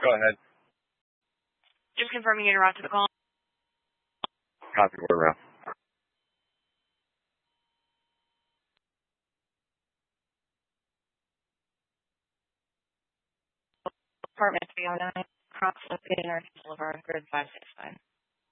Go ahead. Just confirming you're out to the call. Copy, we're around. Apartment 309, Cross located North Boulevard, grid 565.